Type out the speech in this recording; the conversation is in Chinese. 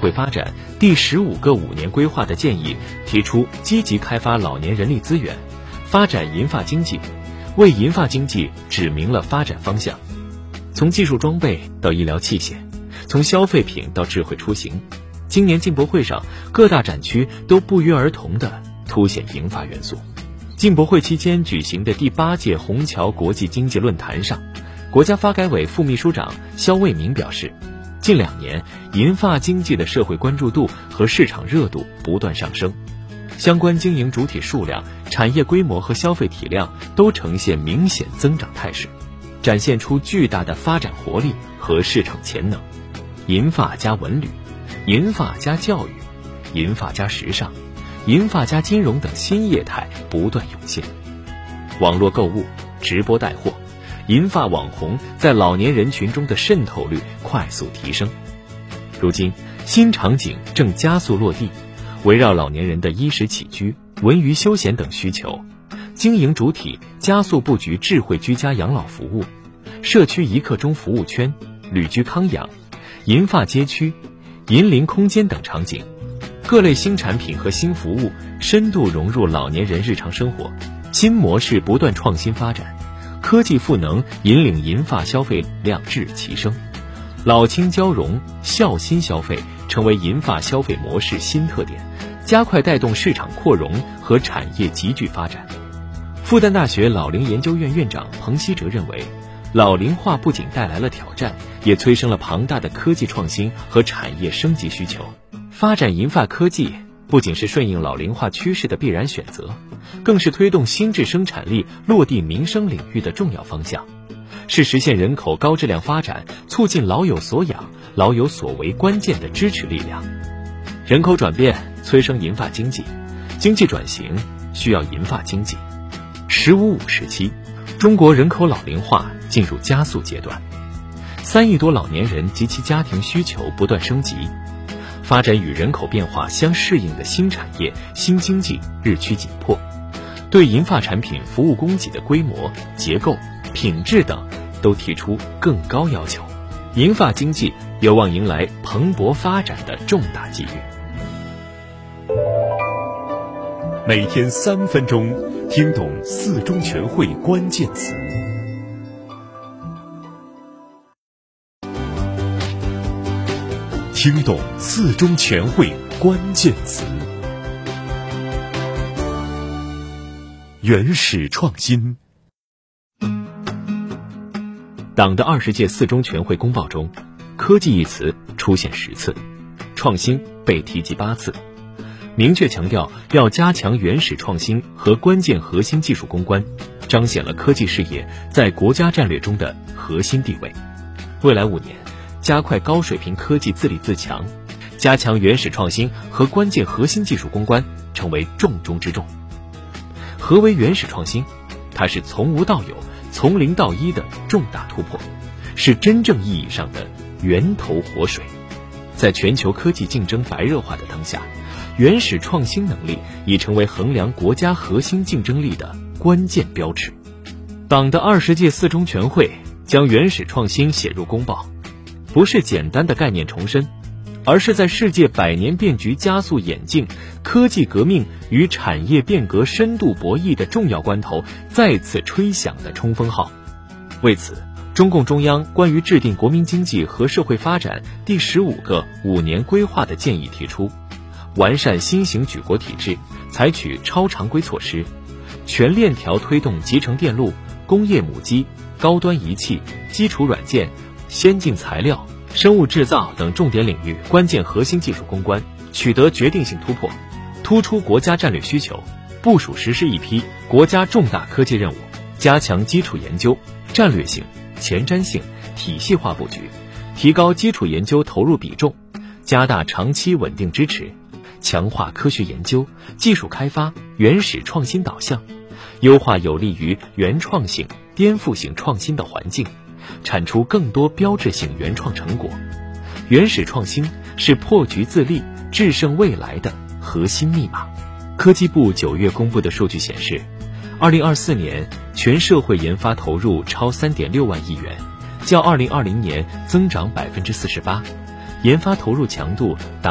会发展第15个5年规划的建议提出，积极开发老年人力资源，发展银发经济，为银发经济指明了发展方向。从技术装备到医疗器械，从消费品到智慧出行，今年进博会上各大展区都不约而同地凸显银发元素。进博会期间举行的第8届虹桥国际经济论坛上，国家发改委副秘书长肖卫民表示，近2年银发经济的社会关注度和市场热度不断上升，相关经营主体数量、产业规模和消费体量都呈现明显增长态势，展现出巨大的发展活力和市场潜能。银发加文旅、银发加教育、银发加时尚、银发加金融等新业态不断涌现。网络购物、直播带货、银发网红在老年人群中的渗透率快速提升。如今新场景正加速落地，围绕老年人的衣食起居、文娱休闲等需求，经营主体加速布局智慧居家养老服务、社区一刻钟服务圈、旅居康养、银发街区、银龄空间等场景，各类新产品和新服务深度融入老年人日常生活，新模式不断创新发展，科技赋能引领银发消费量质齐升，老青交融、孝心消费成为银发消费模式新特点，加快带动市场扩容和产业集聚发展。复旦大学老龄研究院院长彭希哲认为，老龄化不仅带来了挑战，也催生了庞大的科技创新和产业升级需求。发展银发科技不仅是顺应老龄化趋势的必然选择，更是推动新质生产力落地民生领域的重要方向，是实现人口高质量发展、促进老有所养、老有所为关键的支持力量。人口转变催生银发经济，经济转型需要银发经济。“15+5”时期，中国人口老龄化进入加速阶段，3亿多老年人及其家庭需求不断升级，发展与人口变化相适应的新产业、新经济日趋紧迫，对银发产品服务供给的规模、结构、品质等都提出更高要求。银发经济有望迎来蓬勃发展的重大机遇。 每天3分钟，听懂4中全会关键词。听懂4中全会关键词。原始创新。 党的20届4中全会公报中，科技一词出现10次，创新被提及8次，明确强调要加强原始创新和关键核心技术攻关，彰显了科技事业在国家战略中的核心地位。未来5年，加快高水平科技自立自强，加强原始创新和关键核心技术攻关成为重中之重。何为原始创新？它是从无到有、从零到一的重大突破，是真正意义上的源头活水。在全球科技竞争白热化的当下，原始创新能力已成为衡量国家核心竞争力的关键标尺。党的20届4中全会将原始创新写入公报，不是简单的概念重申，而是在世界100年变局加速演进、科技革命与产业变革深度博弈的重要关头再次吹响的冲锋号。为此，中共中央关于制定国民经济和社会发展第15个5年规划的建议提出，完善新型举国体制，采取超常规措施，全链条推动集成电路、工业母机、高端仪器、基础软件、先进材料、生物制造等重点领域关键核心技术攻关，取得决定性突破，突出国家战略需求，部署实施一批国家重大科技任务，加强基础研究战略性、前瞻性、体系化布局，提高基础研究投入比重，加大长期稳定支持，强化科学研究、技术开发、原始创新导向，优化有利于原创性、颠覆性创新的环境，产出更多标志性原创成果。原始创新是破局自立、制胜未来的核心密码。科技部9月公布的数据显示，2024年全社会研发投入超3.6万亿元，较2020年增长48%，研发投入强度达